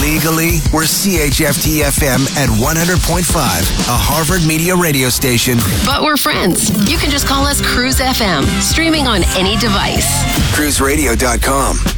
Legally, we're CHFT-FM at 100.5, a Harvard Media radio station. But we're friends. You can just call us Cruise FM, streaming on any device. CruiseRadio.com.